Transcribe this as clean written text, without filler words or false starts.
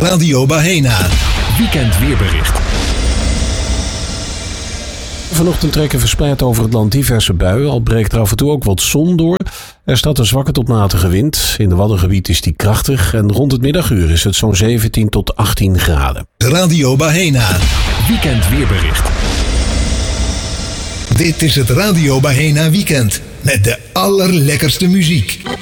Radio Bahena. Weekend weerbericht. Vanochtend trekken verspreid over het land diverse buien, al breekt er af en toe ook wat zon door. Er staat een zwakke tot matige wind. In de Waddengebied is die krachtig en rond het middaguur is het zo'n 17 tot 18 graden. Radio Bahena. Weekend weerbericht. Dit is het Radio Bahena Weekend met de allerlekkerste muziek.